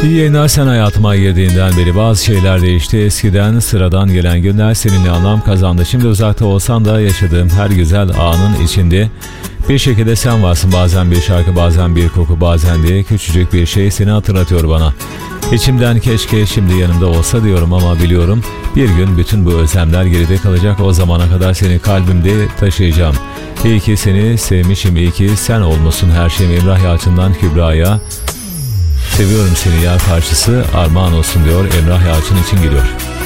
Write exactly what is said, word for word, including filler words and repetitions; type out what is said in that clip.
İyi yayınlar. Sen hayatıma girdiğinden beri bazı şeyler değişti. Eskiden sıradan gelen günler seninle anlam kazandı. Şimdi uzakta olsan da yaşadığım her güzel anın içinde bir şekilde sen varsın. Bazen bir şarkı, bazen bir koku, bazen de küçücük bir şey seni hatırlatıyor bana. İçimden keşke şimdi yanımda olsa diyorum ama biliyorum bir gün bütün bu özlemler geride kalacak. O zamana kadar seni kalbimde taşıyacağım. İyi ki seni sevmişim, iyi ki sen olmuşsun her şeyim. Emrah Yalçın'dan Kübra'ya. Seviyorum seni ya karşısı armağan olsun diyor. Emrah Yalçın için geliyor.